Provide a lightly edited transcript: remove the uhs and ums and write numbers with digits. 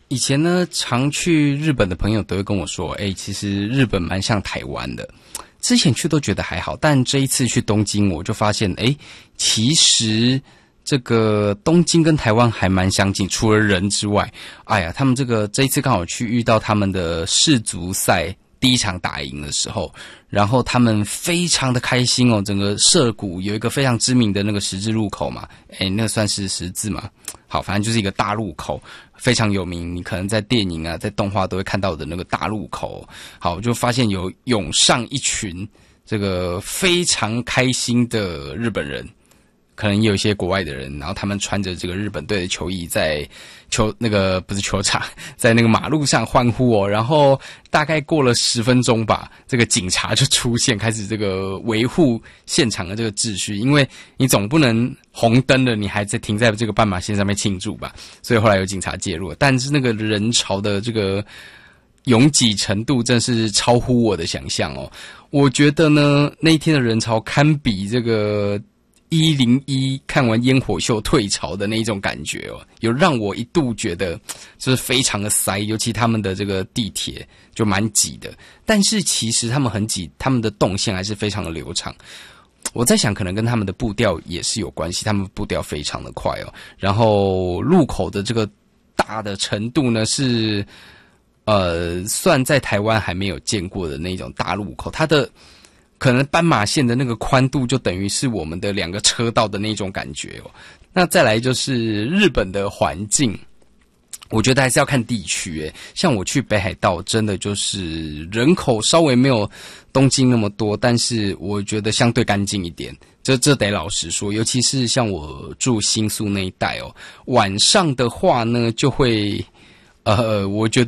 以前呢，常去日本的朋友都会跟我说，其实日本蛮像台湾的。之前去都觉得还好，但这一次去东京，我就发现，其实这个东京跟台湾还蛮相近，除了人之外，他们这一次刚好去遇到他们的世足赛第一场打赢的时候，然后他们非常的开心哦，整个涩谷有一个非常知名的那个十字路口嘛，那算是十字嘛，好，反正就是一个大路口，非常有名，你可能在电影啊，在动画都会看到的那个大路口。好，我就发现有涌上一群这个非常开心的日本人，可能也有一些国外的人，然后他们穿着这个日本队的球衣在不是球场，在那个马路上欢呼哦。然后大概过了10分钟吧，这个警察就出现，开始这个维护现场的这个秩序，因为你总不能红灯了，你还在停在这个斑马线上面庆祝吧，所以后来有警察介入。但是那个人潮的这个拥挤程度真是超乎我的想象哦。我觉得呢，那一天的人潮堪比这个101看完烟火秀退潮的那一种感觉哦，有让我一度觉得就是非常的塞，尤其他们的这个地铁就蛮挤的，但是其实他们很挤，他们的动线还是非常的流畅。我在想可能跟他们的步调也是有关系，他们步调非常的快哦，然后路口的这个大的程度呢是算在台湾还没有见过的那种大路口，它的可能斑马线的那个宽度就等于是我们的2个车道的那种感觉哦。那再来就是日本的环境，我觉得还是要看地区像我去北海道，真的就是人口稍微没有东京那么多，但是我觉得相对干净一点。这得老实说，尤其是像我住新宿那一带哦，晚上的话呢，就会我觉得